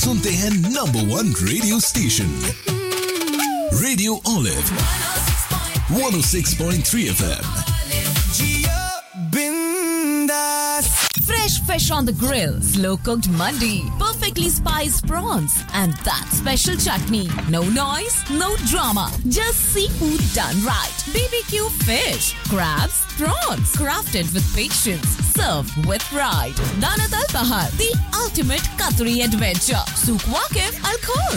सुनते हैं number 1 radio station radio olive 106.3 FM। Fresh fish on the grill, slow-cooked mandi, perfectly spiced prawns, and that special chutney. No noise, no drama, just seafood done right. BBQ fish, crabs, prawns, crafted with patience, served with pride. Danat Al Bahar, the ultimate Qatari adventure. Souk Waqif Al Khor.